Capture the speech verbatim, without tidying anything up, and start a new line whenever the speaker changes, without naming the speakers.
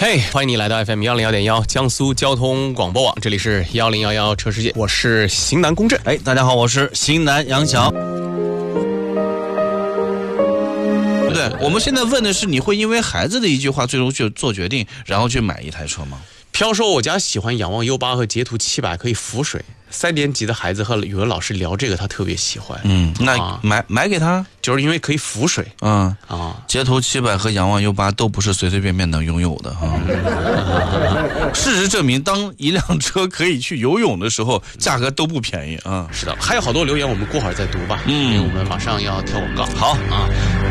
嘿， hey, 欢迎你来到 F M 幺零幺点幺江苏交通广播网，这里是幺零幺幺车世界，我是型男龚震。
哎，大家好，我是型男杨翔。对，我们现在问的是，你会因为孩子的一句话最终去做决定，然后去买一台车吗？
飘说我家喜欢仰望 U 八和捷途七百，可以浮水。三年级的孩子和语文老师聊这个，他特别喜欢。
嗯，那、啊、买买给他，
就是因为可以浮水。
嗯啊，捷途七百和仰望 U 八都不是随随便便能拥有的哈。嗯、事实证明，当一辆车可以去游泳的时候，价格都不便宜啊。
是的，还有好多留言，我们过会儿再读吧。嗯，因为我们马上要跳广告。
好
啊。